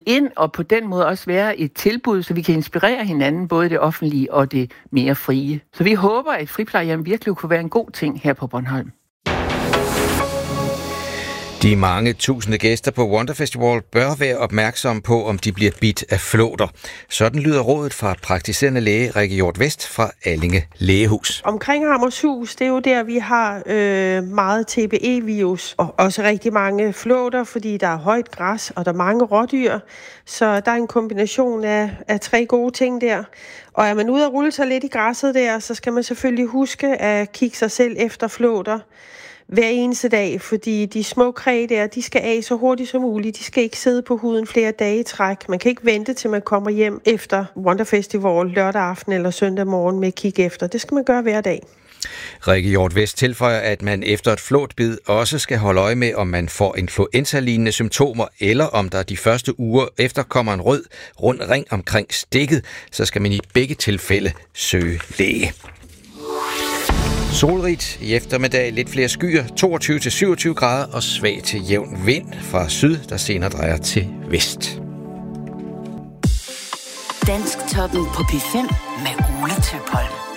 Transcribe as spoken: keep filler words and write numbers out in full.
ind og på den måde også være et tilbud, så vi kan inspirere hinanden, både det offentlige og det mere frie. Så vi håber, at friplejehjem virkelig kunne være en god ting her på Bornholm. De mange tusinde gæster på Wonder Festival bør være opmærksomme på, om de bliver bidt af flåter. Sådan lyder rådet fra praktiserende læge Rikke Hjort West fra Allinge Lægehus. Omkring Hammershus, det er jo der, vi har øh, meget T B E-virus, og også rigtig mange flåter, fordi der er højt græs, og der er mange rådyr. Så der er en kombination af, af tre gode ting der. Og er man ude at rulle sig lidt i græsset der, så skal man selvfølgelig huske at kigge sig selv efter flåter hver eneste dag, fordi de små kræ der, de skal af så hurtigt som muligt. De skal ikke sidde på huden flere dage i træk. Man kan ikke vente til man kommer hjem efter Wonder Festival lørdag aften eller søndag morgen med at kigge efter. Det skal man gøre hver dag. Rikke Hjort West tilføjer, at man efter et flåtbid også skal holde øje med, om man får influenza-lignende symptomer, eller om der de første uger efter kommer en rød rund ring omkring stikket, så skal man i begge tilfælde søge læge. Solrigt i eftermiddag, lidt flere skyer, toogtyve til syvogtyve grader og svag til jævn vind fra syd, der senere drejer til vest. Dansk Toppen på P fem med Ole Tøpholm.